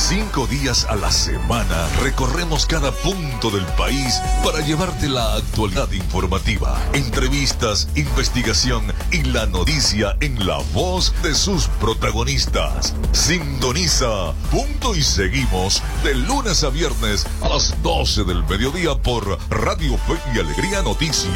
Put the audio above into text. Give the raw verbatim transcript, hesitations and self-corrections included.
Cinco días a la semana recorremos cada punto del país para llevarte la actualidad informativa, entrevistas, investigación y la noticia en la voz de sus protagonistas. Sintoniza Punto y Seguimos de lunes a viernes a las doce del mediodía por Radio Fe y Alegría Noticias.